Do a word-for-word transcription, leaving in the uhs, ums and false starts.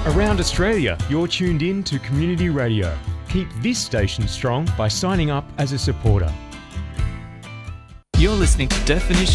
Around Australia, you're tuned in to Community Radio. Keep this station strong by signing up as a supporter. You're listening to Definition